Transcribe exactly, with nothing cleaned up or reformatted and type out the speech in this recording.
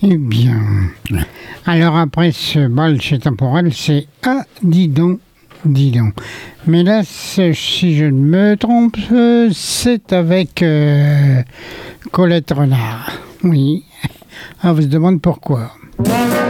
Eh bien, alors après ce bal chez Temporel, c'est Ah, dis donc, dis donc. Mais là, c'est- si je ne me trompe, euh, c'est avec euh, Colette Renard. Oui. On se demande pourquoi.